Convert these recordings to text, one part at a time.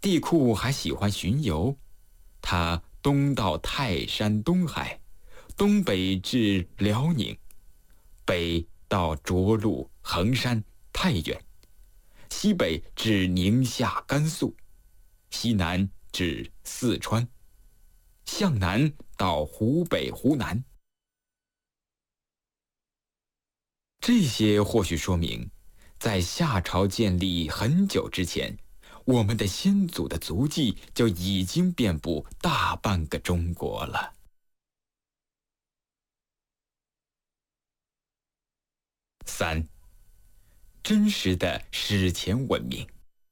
帝喾还喜欢巡游，他东到泰山东海，东北至辽宁，北到涿鹿、衡山、太原，西北至宁夏、甘肃，西南至四川，向南到湖北、湖南。这些或许说明，在夏朝建立很久之前，我们的先祖的足迹就已经遍布大半个中国了。3. 真实的史前文明。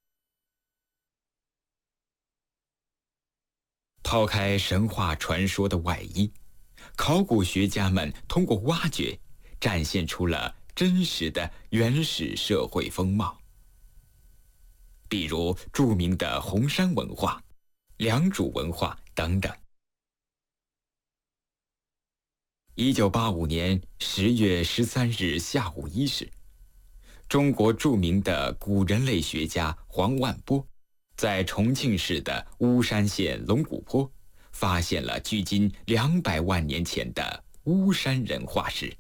抛开神话传说的外衣，考古学家们通过挖掘，展现出了真实的原始社会风貌。比如著名的红山文化、良渚文化等等。1985年10月13日下午1时，中国著名的古人类学家黄万波在重庆市的巫山县龙骨坡发现了距今200万年前的巫山人化石。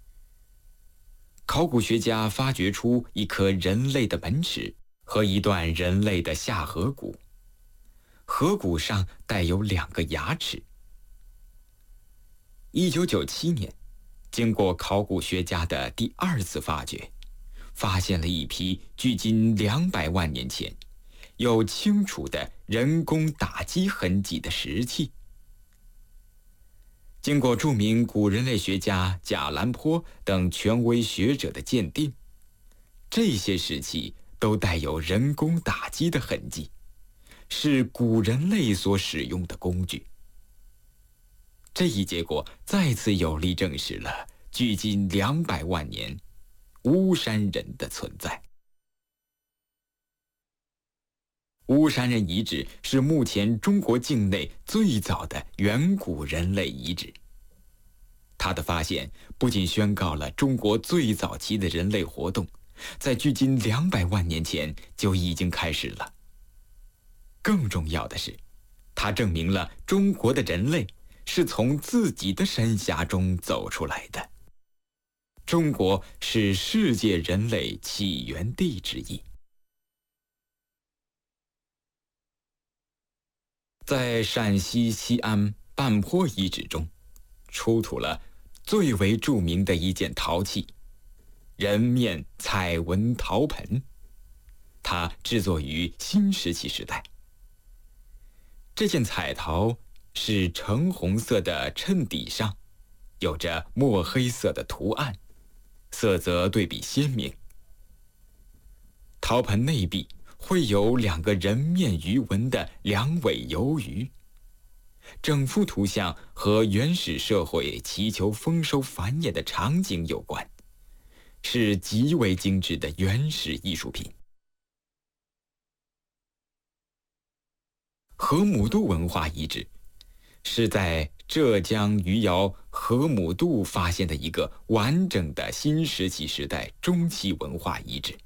考古学家发掘出一颗人类的门齿和一段人类的下颌骨，颌骨上带有2个牙齿。1997年，经过考古学家的第2次发掘，发现了一批距今200万年前有清楚的人工打击痕迹的石器。经过著名古人类学家贾兰坡等权威学者的鉴定，这些石器都带有人工打击的痕迹，是古人类所使用的工具。这一结果再次有力证实了距今200万年巫山人的存在。巫山人遗址是目前中国境内最早的远古人类遗址。它的发现不仅宣告了中国最早期的人类活动在距今200万年前就已经开始了，更重要的是，它证明了中国的人类是从自己的山峡中走出来的。中国是世界人类起源地之一。在陕西西安半坡遗址中，出土了最为著名的一件陶器——人面彩纹陶盆，它制作于新石器时代。这件彩陶是橙红色的衬底上，有着墨黑色的图案，色泽对比鲜明。陶盆内壁绘有2个人面鱼纹的2尾游鱼，整幅图像和原始社会祈求丰收繁衍的场景有关，是极为精致的原始艺术品。河姆渡文化遗址是在浙江余姚河姆渡发现的一个完整的新石器时代中期文化遗址。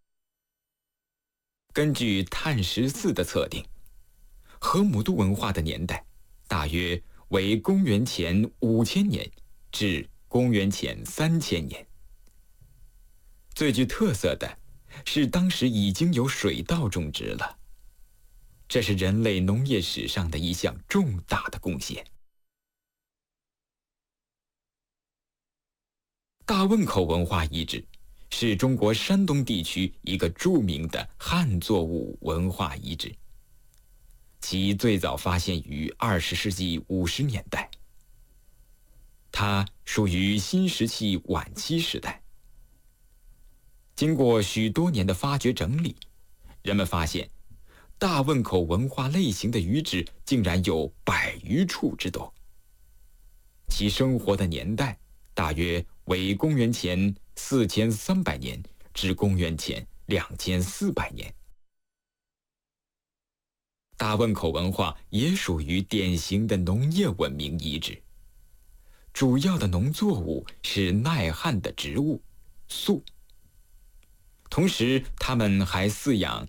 根据碳14的测定，河姆渡文化的年代大约为公元前5000年至公元前3000年。最具特色的是当时已经有水稻种植了，这是人类农业史上的一项重大的贡献。大汶口文化遗址是中国山东地区一个著名的汉作物文化遗址，其最早发现于20世纪50年代。它属于新石器晚期时代。经过许多年的发掘整理，人们发现大汶口文化类型的遗址竟然有100余处之多，其生活的年代大约为公元前4300年至公元前2400年。大汶口文化也属于典型的农业文明遗址，主要的农作物是耐旱的植物粟，同时他们还饲养